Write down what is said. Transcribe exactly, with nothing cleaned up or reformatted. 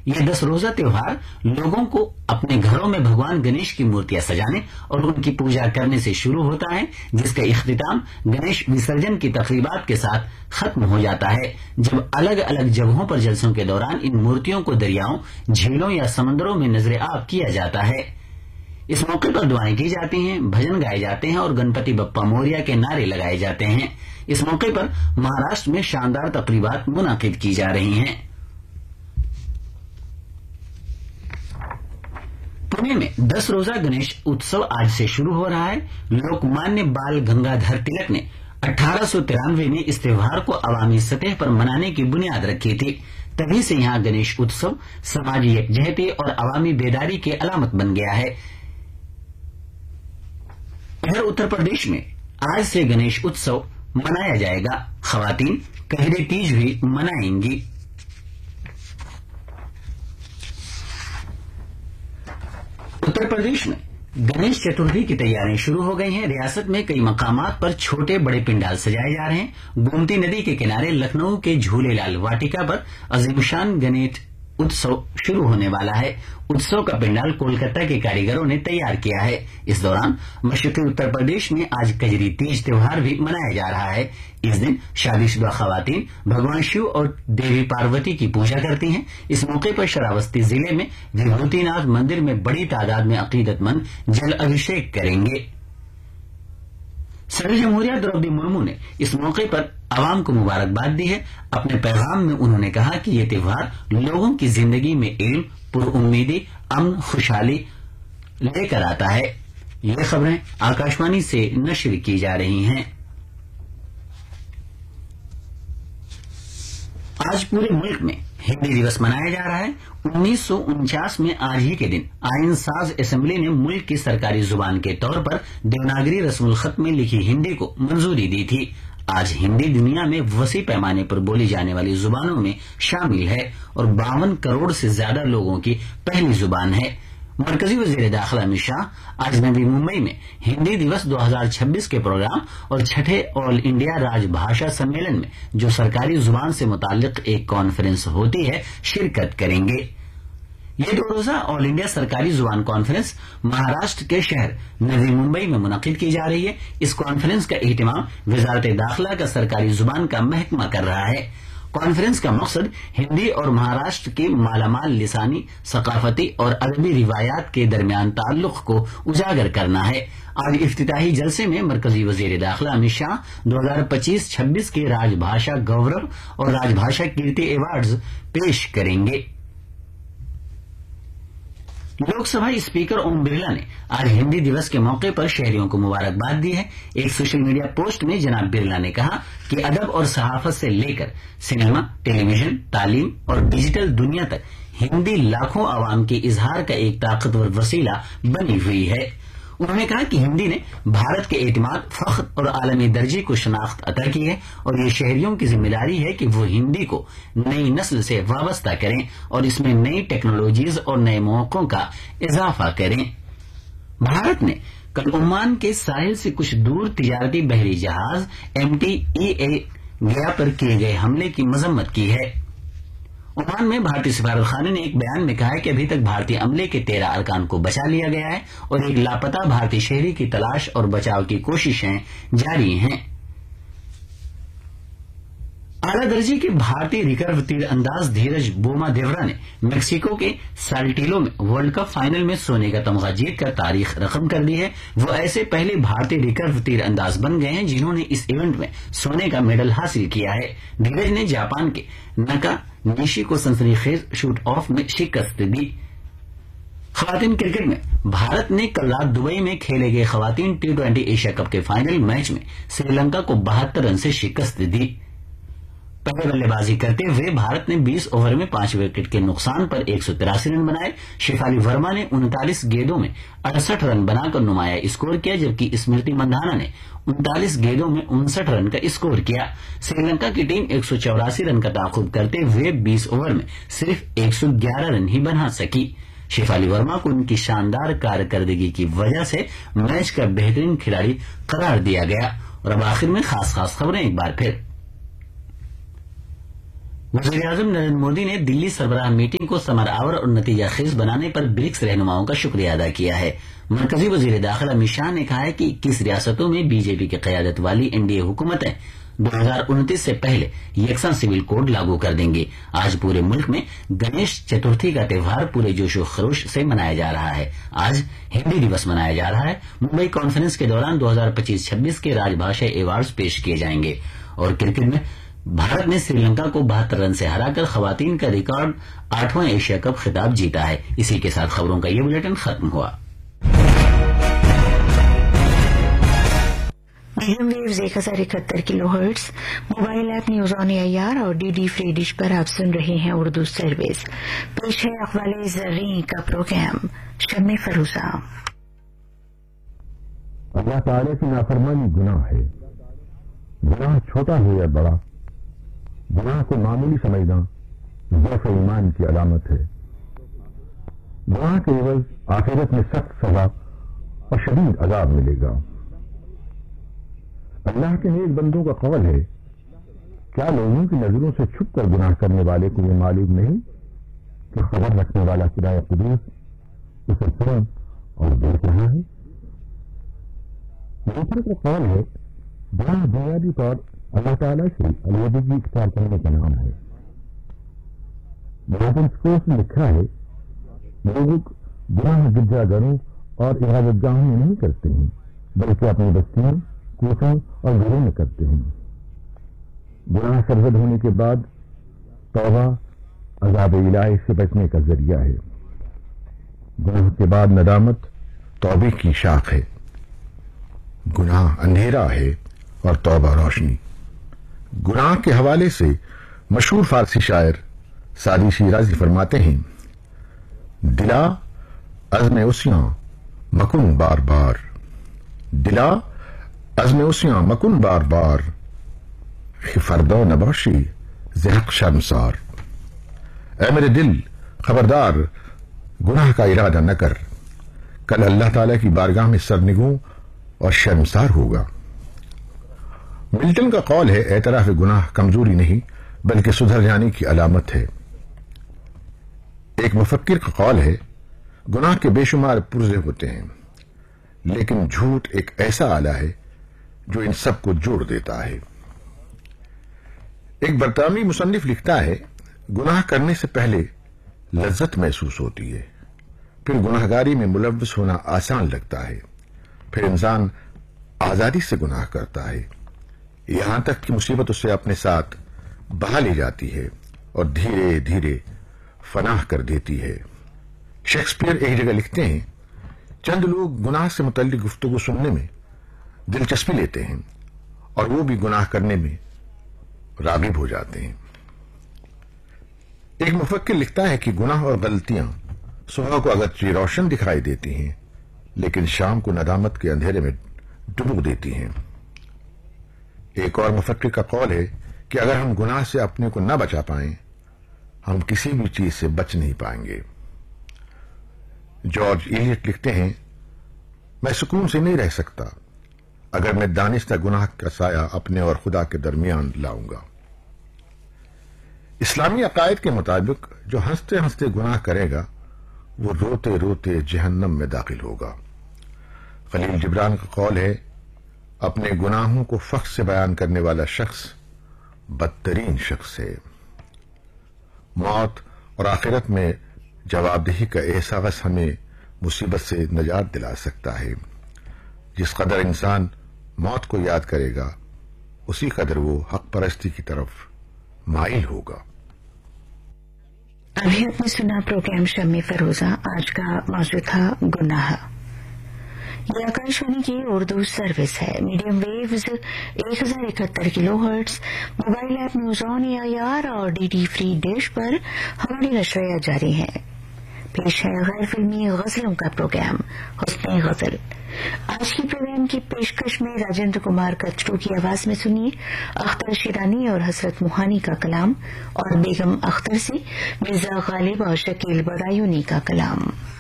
یہ دس روزہ تہوار لوگوں کو اپنے گھروں میں بھگوان گنیش کی مورتیاں سجانے اور ان کی پوجا کرنے سے شروع ہوتا ہے، جس کا اختتام گنیش وسرجن کی تقریبات کے ساتھ ختم ہو جاتا ہے، جب الگ الگ جگہوں پر جلسوں کے دوران ان مورتیوں کو دریاؤں، جھیلوں یا سمندروں میں نظر عام کیا جاتا ہے۔ اس موقع پر دعائیں کی جاتی ہیں، بھجن گائے جاتے ہیں اور گنپتی بپا موریا کے نعرے لگائے جاتے ہیں۔ اس موقع پر مہاراشٹر میں شاندار تقریبات منعقد کی جا رہی ہیں۔ پونے میں دس روزہ گنیش اتسو آج سے شروع ہو رہا ہے۔ لوک مانیہ بال گنگادھر تلک نے اٹھارہ سو ترانوے میں اس تہوار کو عوامی سطح پر منانے کی بنیاد رکھی تھی، تبھی سے یہاں گنیش اتسو سماجی یکجہتی اور عوامی بیداری کی علامت بن گیا ہے۔ ادھر اتر پردیش میں آج سے گنیش اتسو منایا جائے گا، خواتین کہرے تیج بھی منائیں گی۔ اتر پردیش میں گنیش چترتھی کی تیاریاں شروع ہو گئی ہیں۔ ریاست میں کئی مقامات پر چھوٹے بڑے پنڈال سجائے جا رہے ہیں۔ گومتی ندی کے کنارے لکھنؤ کے جھولے لال واٹیکا پر عظیم شان گنیش اتسو شروع ہونے والا ہے۔ اتسو کا پنڈال کولکتہ کے کاریگروں نے تیار کیا ہے۔ اس دوران مشرقی اتر پردیش میں آج کجری تیج تہوار بھی منایا جا رہا ہے۔ اس دن شادی شدہ خواتین بھگوان شیو اور دیوی پاروتی کی پوجا کرتی ہیں۔ اس موقع پر شراوستی ضلع میں وبھوتی ناتھ مندر میں بڑی تعداد میں عقیدت مند جل ابھیشیک کریں گے۔ صدر جمہوریہ درودی مرمو نے اس موقع پر عوام کو مبارکباد دی ہے۔ اپنے پیغام میں انہوں نے کہا کہ یہ تہوار لوگوں کی زندگی میں علم، پر امیدی، امن، خوشحالی لے کر آتا ہے۔ یہ خبریں آکاشوانی سے نشر کی جا رہی ہیں۔ آج پورے ملک میں ہندی دیوس منایا جا رہا ہے۔ انیس سو انچاس میں آج ہی کے دن آئین ساز اسمبلی نے ملک کی سرکاری زبان کے طور پر دیوناگری رسم الخط میں لکھی ہندی کو منظوری دی تھی۔ آج ہندی دنیا میں وسیع پیمانے پر بولی جانے والی زبانوں میں شامل ہے اور باون کروڑ سے زیادہ لوگوں کی پہلی زبان ہے۔ مرکزی وزیر داخلہ امت شاہ آج نوی ممبئی میں ہندی دیوس دو ہزار چھبیس کے پروگرام اور چھٹے آل انڈیا راج بھاشا سمیلن میں جو سرکاری زبان سے متعلق ایک کانفرنس ہوتی ہے شرکت کریں گے۔ یہ دو روزہ آل انڈیا سرکاری زبان کانفرنس مہاراشٹر کے شہر نوی ممبئی میں منعقد کی جا رہی ہے۔ اس کانفرنس کا اہتمام وزارت داخلہ کا سرکاری زبان کا محکمہ کر رہا ہے۔ کانفرنس کا مقصد ہندی اور مہاراشٹر کی مالا مال لسانی، ثقافتی اور ادبی روایات کے درمیان تعلق کو اجاگر کرنا ہے۔ آج افتتاحی جلسے میں مرکزی وزیر داخلہ امت شاہ دو ہزار پچیس چھبیس کے راج بھاشا گورو اور راج بھاشا کیرتی ایوارڈز پیش کریں گے۔ لوک سبھا اسپیکر اوم برلا نے آج ہندی دیوس کے موقع پر شہریوں کو مبارکباد دی ہے۔ ایک سوشل میڈیا پوسٹ میں جناب برلا نے کہا کہ ادب اور صحافت سے لے کر سنیما، ٹیلی ویژن، تعلیم اور ڈیجیٹل دنیا تک ہندی لاکھوں عوام کے اظہار کا ایک طاقتور وسیلہ بنی ہوئی ہے۔ انہوں نے کہا کہ ہندی نے بھارت کے اعتماد، فخر اور عالمی درجے کو شناخت عطا کی ہے اور یہ شہریوں کی ذمہ داری ہے کہ وہ ہندی کو نئی نسل سے وابستہ کریں اور اس میں نئی ٹیکنالوجیز اور نئے مواقعوں کا اضافہ کریں۔ بھارت نے کل عمان کے ساحل سے کچھ دور تجارتی بحری جہاز ایم ٹی ای اے گیا پر کیے گئے حملے کی مذمت کی ہے۔ عمان میں بھارتی سفارت خانے نے ایک بیان میں کہا ہے کہ ابھی تک بھارتی عملے کے تیرہ ارکان کو بچا لیا گیا ہے اور ایک لاپتہ بھارتی شہری کی تلاش اور بچاؤ کی کوششیں جاری ہیں۔ اعلیٰ درجے کے بھارتی ریکرو تیر انداز دھیرج بوما دیورا نے میکسیکو کے سالٹیلو میں ورلڈ کپ فائنل میں سونے کا تمغہ جیت کر تاریخ رقم کر دی ہے۔ وہ ایسے پہلے بھارتی ریکرو تیر انداز بن گئے ہیں جنہوں نے اس ایونٹ میں سونے کا میڈل حاصل کیا ہے۔ دھیرج نے جاپان کے ناکا نیشی کو سنسنی خیز شوٹ آف میں شکست دی۔ خواتین کرکٹ میں بھارت نے کل رات دبئی میں کھیلے گئے خواتین ٹی ٹوینٹی ایشیا کپ کے فائنل میچ میں سری لنکا کو بہتر رن سے شکست دی۔ پہلے بلے بازی کرتے ہوئے بھارت نے بیس اوور میں پانچ وکٹ کے نقصان پر ایک سو تراسی رن بنائے۔ شیفالی ورما نے انتالیس گیندوں میں اڑسٹھ رن بنا کر نمایاں اسکور کیا، جبکہ اسمرتی مندھانا نے انتالیس گیندوں میں انسٹھ رن کا اسکور کیا۔ سری لنکا کی ٹیم ایک سو چوراسی رن کا تعاقب کرتے ہوئے بیس اوور میں صرف ایک سو گیارہ رن ہی بنا سکی۔ شیفالی ورما کو ان کی شاندار کارکردگی کی وجہ سے میچ کا بہترین کھلاڑی قرار دیا گیا۔ اور اب آخر میں خاص خاص خبریں ایک بار پھر۔ वजीर आजम नरेंद्र मोदी ने दिल्ली सरबराह मीटिंग को समर आवर और नतीजा खेज बनाने पर ब्रिक्स रहनुमाओं का शुक्रिया अदा किया है। मरकजी वजीर दाखिला अमित शाह ने कहा है कि इक्कीस रियासतों में बीजेपी की क़यादत वाली एनडीए हुकूमतें दो हजार उनतीस से पहले यकसा सिविल कोड लागू कर देंगी। आज पूरे मुल्क में गणेश चतुर्थी का त्यौहार पूरे जोशो खरोश से मनाया जा रहा है। आज हिंदी दिवस मनाया जा रहा है। मुंबई कॉन्फ्रेंस के दौरान दो हजार पच्चीस छब्बीस के राजभाषा अवार्ड पेश किए जाएंगे। और क्रिकेट में भारत ने श्रीलंका को बहत्तर रन से हराकर खवातीन का रिकॉर्ड आठवां एशिया कप खिताब जीता है। इसी के साथ खबरों का ये बुलेटिन खत्म हुआ। मीडियम वेव्स एक हजार इकहत्तर kilo hertz, mobile app news on AIR और डीडी फ्री डिश पर आप सुन रहे हैं उर्दू सर्विस। पेश है अखबार ज़र्री का प्रोग्राम शम्मे फरूजा। अल्लाह ताला की नाफरमानी गुनाह है। गुनाह छोटा हो या बड़ा, गुनाह को मामूली समझना ज़ौफ़ ईमान की अलामत है। गुनाह के एवज आखिरत में सख्त सजा और शदीद अजाब मिलेगा। अल्लाह के नेक बंदों का कौल है, क्या लोगों की नजरों से छुप कर गुनाह करने वाले को ये मालूम नहीं कि खबर रखने वाला किराया कुदूस उसे सुन और देख रहा है। दूसरे का कौल है, गुनाह बुनियादी तौर अल्लाह ताला से अलविदगी इख्तियार करने का नाम है। मॉडर्न स्कोर्स ने लिखा है, लोग गुनाह गिरजाघरों और इबादतगाहों में नहीं करते हैं, बल्कि अपनी बस्तियों, कोठों और घरों में करते हैं। गुनाह सरजद होने के बाद तौबा अज़ाब इलाही से बचने का जरिया है। गुनाह के बाद नदामत तौबे की शाख है। गुनाह अंधेरा है और तौबा रोशनी। गुनाह के हवाले से मशहूर फारसी शायर सादी शिराजी फरमाते हैं, दिला अज़्म उस्यां मकुन बार बार, दिला अज़्म उस्यां मकुन बार बार, फरदो नबाशी ज़हक शर्मसार। ऐ मेरे दिल, खबरदार गुनाह का इरादा न कर, कल अल्लाह ताला की बारगाह में सरनिगूं और शर्मसार होगा। मिल्टन का कौल है, एतराफ गुनाह कमजोरी नहीं बल्कि सुधर जाने की अलामत है। एक मुफक्किर का कौल है, गुनाह के बेशुमार पुर्जे होते हैं, लेकिन झूठ एक ऐसा आला है जो इन सब को जोड़ देता है। एक बरतानवी मुसन्निफ लिखता है, गुनाह करने से पहले लज्जत महसूस होती है, फिर गुनाहगारी में मुलव्वस होना आसान लगता है, फिर इंसान आजादी से गुनाह करता है, यहां तक कि मुसीबत उसे अपने साथ बहा ले जाती है और धीरे धीरे फनाह कर देती है। शेक्सपियर एक जगह लिखते हैं, चंद लोग गुनाह से मुतल्लिक गुफ्तगू सुनने में दिलचस्पी लेते हैं और वो भी गुनाह करने में राग़िब हो जाते हैं। एक मुफक्किर लिखता है कि गुनाह और गलतियां सुबह को अगरचे रोशन दिखाई देती हैं, लेकिन शाम को नदामत के अंधेरे में डुबो देती हैं। एक और मुफक्किर का कौल है कि अगर हम गुनाह से अपने को न बचा पाएं, हम किसी भी चीज से बच नहीं पाएंगे। जॉर्ज इलियट लिखते हैं, मैं सुकून से नहीं रह सकता अगर मैं दानिस्ता गुनाह का साया अपने और खुदा के दरमियान लाऊंगा। इस्लामी अकायद के मुताबिक जो हंसते हंसते गुनाह करेगा वो रोते रोते जहन्नम में दाखिल होगा। खलील जिब्रान का कौल है, अपने गुनाहों को फख्र से बयान करने वाला शख्स बदतरीन शख्स है। मौत और आखिरत में जवाबदेही का एहसास हमें मुसीबत से निजात दिला सकता है। जिस कदर इंसान मौत को याद करेगा, उसी कदर वो हक परस्ती की तरफ माइल होगा। अभी आपने सुना प्रोग्राम शम्मे फरोजा। आज का मौजूद था गुनाह। ये आकाशवाणी की उर्दू सर्विस है। मीडियम वेव्स एक हजार इकहत्तर kilo hertz, mobile app news on AIR और डीडी फ्री डिश पर हमारी नशरियात जारी है। पेश है गैर फिल्मी गजलों का प्रोग्राम हुस्ने गजल। आज की प्रोग्राम की पेशकश में राजेंद्र कुमार कचरू की आवाज में सुनिए अख्तर शिरानी और हसरत मुहानी का कलाम और बेगम अख्तर से मिर्जा गालिब और शकील बदायूनी का कलाम।